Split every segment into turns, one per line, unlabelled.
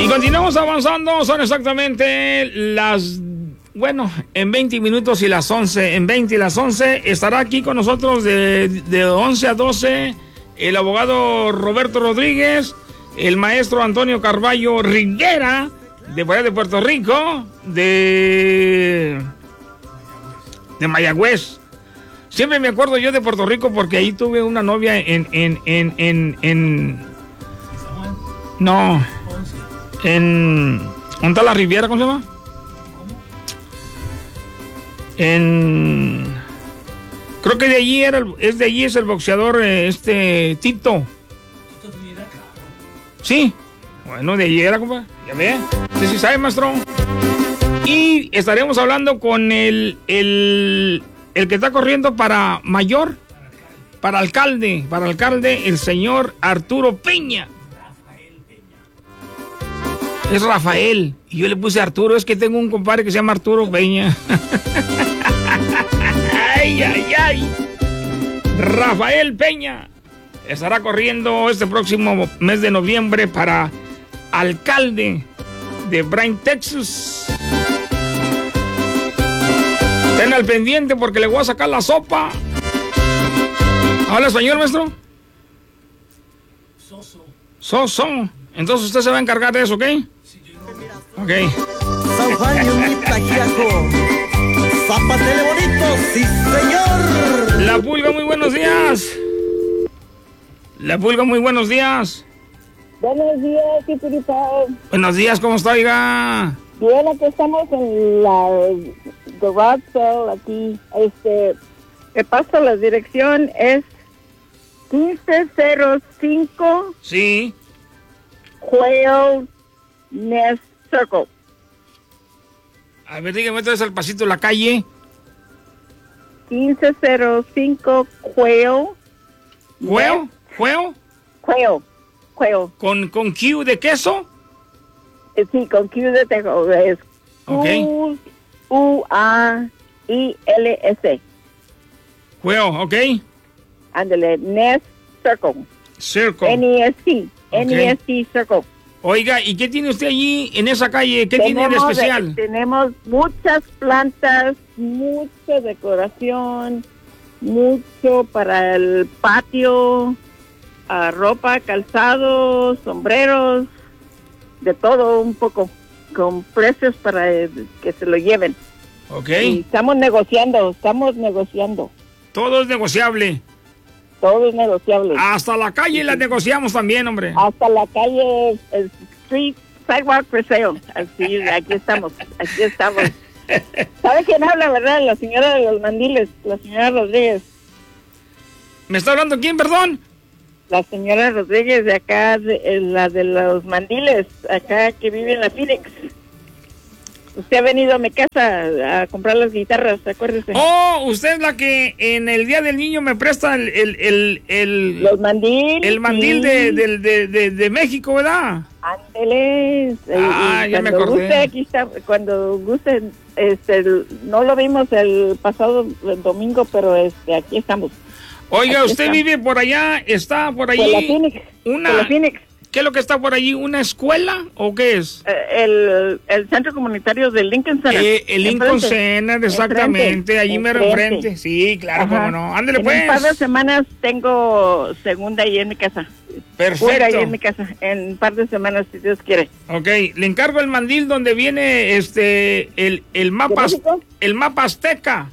Y continuamos avanzando, son exactamente las... Bueno, en 20 minutos y las 11, en 20 y las 11, estará aquí con nosotros de 11 a 12 el abogado Roberto Rodríguez, el maestro Antonio Carballo Riguera, de Puerto Rico, de Mayagüez. Siempre me acuerdo yo de Puerto Rico porque ahí tuve una novia ¿dónde está la Riviera? ¿Cómo se llama? Creo que de allí es el boxeador Tito. Sí, bueno, de allí era, compa. Ya ve, usted sí sabe, maestro. Y estaremos hablando con el que está corriendo para mayor, para alcalde, el señor Arturo Peña. Es Rafael. Y yo le puse Arturo, es que tengo un compadre que se llama Arturo Peña. Ay, ay, ay. Rafael Peña estará corriendo este próximo mes de noviembre para alcalde de Bryan, Texas. Estén al pendiente porque le voy a sacar la sopa. ¿Habla español, maestro? Soso. Entonces usted se va a encargar de eso, ¿ok? Ok.
San Juan y Unita, Quiaco. Zapatele bonito, sí señor.
La Pulga, muy buenos días. La Pulga, muy buenos días.
Buenos días, Tipuripao.
Buenos días, ¿cómo está, oiga?
Bien, aquí estamos en la garage sale, aquí. Me paso la dirección, es 1505.
Sí.
Quail Nest Circle.
A ver, dígame entonces al pasito de la calle.
1505 Quail.
¿Quail?
Quail.
¿Con Q de queso?
Sí, con Q de tejo. Es Q-U-A-I-L-S.
Quail, ok.
Ándale, Nest Circle.
Circle.
N-E-S-T.
Okay.
N-E-S-T Circle.
Oiga, ¿y qué tiene usted allí en esa calle? ¿Qué tiene de especial?
Tenemos muchas plantas, mucha decoración, mucho para el patio, ropa, calzado, sombreros, de todo un poco, con precios para que se lo lleven.
Ok.
Y estamos negociando.
Todo es negociable.
Todo es negociable.
Hasta la calle la negociamos también, hombre.
Hasta la calle, street, sidewalk for sale. Así, aquí estamos. ¿Sabe quién habla, verdad? La señora de los mandiles, la señora Rodríguez.
¿Me está hablando quién, perdón?
La señora Rodríguez de acá, la de los mandiles, acá que vive en la Phoenix. Usted ha venido a mi casa a comprar las guitarras, acuérdese.
Oh, usted es la que en el Día del Niño me presta
los mandiles.
El mandil
sí.
de México, ¿verdad?
Ándele.
Ya me acordé.
Guste, aquí está, cuando guste, no lo vimos el pasado domingo, pero aquí estamos.
Oiga,
aquí
usted
estamos.
vive por allá, está por allí.
Por la Phoenix. Por la Phoenix.
¿Qué es lo que está por allí? ¿Una escuela o qué es?
El centro comunitario del Lincoln Center.
El Lincoln Center, exactamente, allí mero enfrente. Sí, claro, cómo no. Ándele pues.
En un par de semanas tengo segunda ahí en mi casa.
Perfecto.
Ahí en mi casa, en un par de semanas, si Dios quiere.
Ok, le encargo el mandil donde viene el mapa azteca.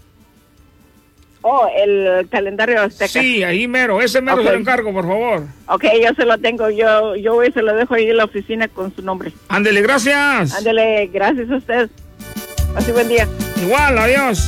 Oh, el calendario azteca.
Sí, ahí mero, ese mero se lo encargo, por favor.
Ok, yo se lo tengo, yo voy y se lo dejo ahí en la oficina con su nombre.
Ándele, gracias.
Ándele, gracias a usted. Así buen día.
Igual, adiós.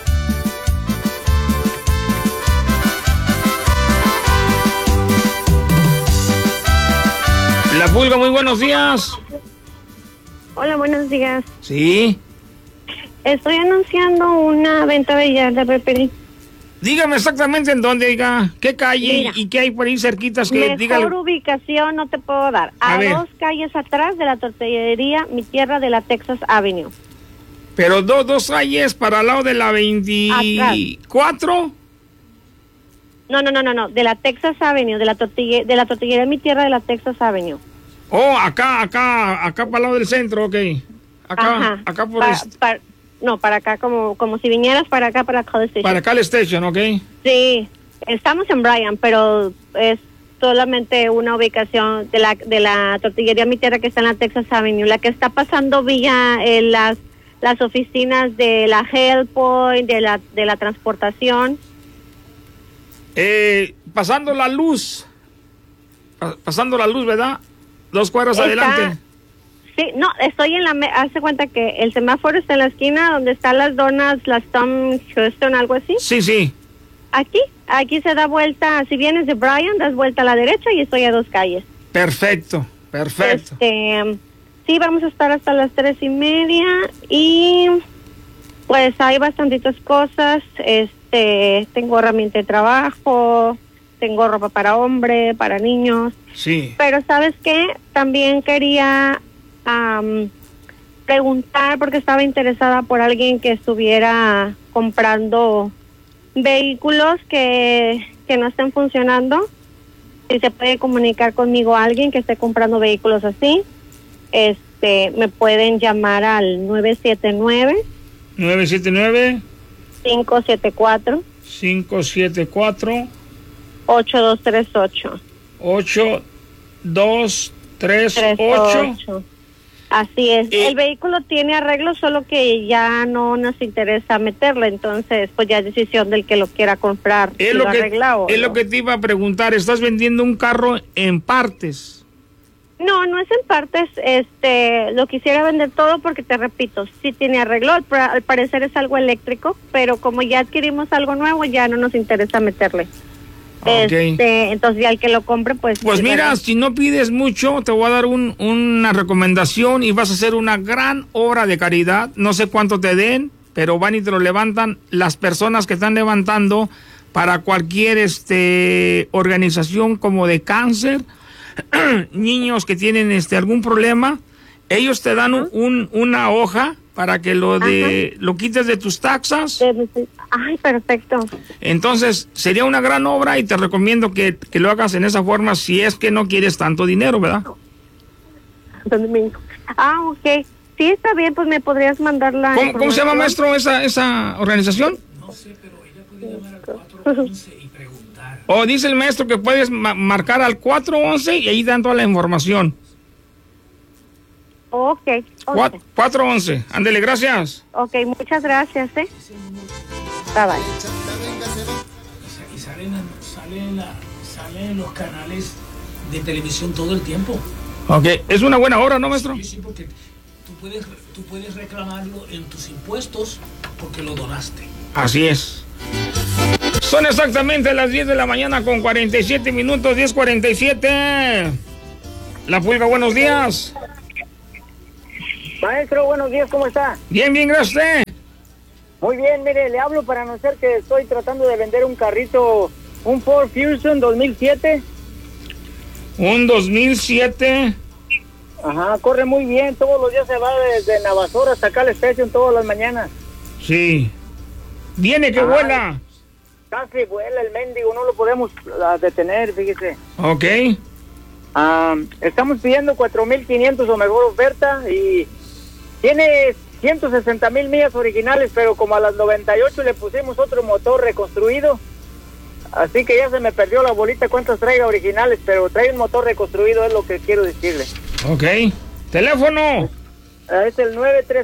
La Pulga, muy buenos días.
Hola, buenos días.
Sí.
Estoy anunciando una venta de yarda de Peperi.
Dígame exactamente en dónde, oiga, qué calle.
Mira,
y qué hay por ahí cerquitas que
mejor
diga.
ubicación no te puedo dar. A dos calles atrás de la tortillería Mi Tierra de la Texas Avenue.
Pero dos calles para el lado de la 24.
No, de la Texas Avenue, de la tortillería Mi Tierra de la Texas Avenue.
Oh, acá para el lado del centro, ok. Acá por...
No, para acá, como si vinieras para acá, para College Station.
Para College Station, ok.
Sí, estamos en Bryan, pero es solamente una ubicación de la tortillería Mi Tierra que está en la Texas Avenue, la que está pasando vía las oficinas de la Hellpoint, de la transportación.
Pasando la luz, ¿verdad? 2 cuadras adelante.
Sí, no, estoy hace cuenta que el semáforo está en la esquina donde están las donas, las Tom Houston, algo así.
Sí.
Aquí se da vuelta, si vienes de Bryan, das vuelta a la derecha y estoy a 2 calles.
Perfecto.
Sí, vamos a estar hasta las 3:30 y pues hay bastantitas cosas. Tengo herramienta de trabajo, tengo ropa para hombre, para niños.
Sí.
Pero ¿sabes qué? También quería preguntar porque estaba interesada por alguien que estuviera comprando vehículos que no estén funcionando. Si se puede comunicar conmigo alguien que esté comprando vehículos así, me pueden llamar al 979 574 8238.
8238.
Así es. El vehículo tiene arreglo, solo que ya no nos interesa meterle, entonces pues ya es decisión del que lo quiera comprar.
Es lo que te iba a preguntar. ¿Estás vendiendo un carro en partes?
No es en partes. Lo quisiera vender todo porque te repito, sí tiene arreglo. Al parecer es algo eléctrico, pero como ya adquirimos algo nuevo, ya no nos interesa meterle.
Okay.
Entonces ya el que lo compre, pues
mira, si no pides mucho, te voy a dar una recomendación y vas a hacer una gran obra de caridad. No sé cuánto te den, pero van y te lo levantan las personas que están levantando para cualquier organización como de cáncer, niños que tienen algún problema. Ellos te dan una hoja para que lo quites de tus taxas.
Ay, perfecto.
Entonces, sería una gran obra y te recomiendo que lo hagas en esa forma si es que no quieres tanto dinero, ¿verdad?
Ok. Sí, está bien, pues me podrías mandar la
¿Cómo se llama, maestro, esa organización?
No sé, pero ella puede llamar al 411 y preguntar.
Dice el maestro que puedes marcar al 411 y ahí dan toda la información.
Ok.
411. Ándele, gracias.
Ok, muchas gracias, Bye.
Y salen en los canales de televisión todo el tiempo.
Ok, es una buena hora, ¿no, maestro?
Sí, porque tú puedes reclamarlo en tus impuestos porque lo donaste.
Así es. Son exactamente las 10 de la mañana con 47 minutos, 10:47. La Pulga, buenos días.
Maestro, buenos días, ¿cómo está?
Bien, gracias a usted.
Muy bien, mire, le hablo para anunciar que estoy tratando de vender un carrito, un Ford Fusion 2007.
Un 2007.
Ajá, corre muy bien, todos los días se va desde Navasota hasta acá al Station todas las mañanas.
Sí. Viene que vuela.
Casi vuela el mendigo, no lo podemos detener, fíjese.
Ok.
Estamos pidiendo 4,500 o mejor oferta y tiene 160,000 millas originales, pero como a las 98 le pusimos otro motor reconstruido, así que ya se me perdió la bolita cuántas traiga originales, pero trae un motor reconstruido, es lo que quiero decirle.
Ok. ¿Teléfono?
Es el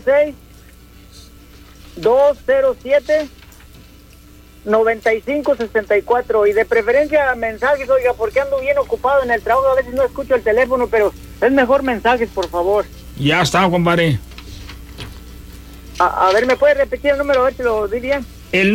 936-207-9564 y de preferencia mensajes, oiga, porque ando bien ocupado en el trabajo, a veces no escucho el teléfono, pero es mejor mensajes, por favor.
Ya está, compadre.
A ver, ¿me puede repetir el número? A ver si lo di bien.
El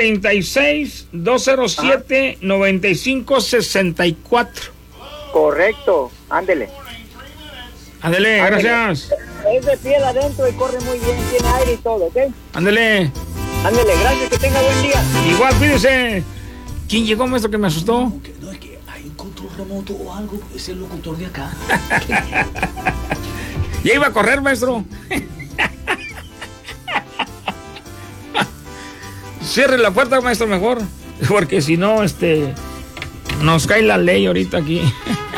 936-207-9564.
Correcto, ándele.
Ándele, gracias.
Es de piel adentro y corre muy bien, tiene aire y todo, ¿ok?
Ándele.
Ándele, gracias, que tenga buen día.
Igual, cuídese. ¿Quién llegó, maestro, que me asustó?
No, es que hay un control remoto o algo, es el locutor de acá.
Ya iba a correr, maestro. Cierre la puerta, maestro, mejor. Porque si no, nos cae la ley ahorita aquí.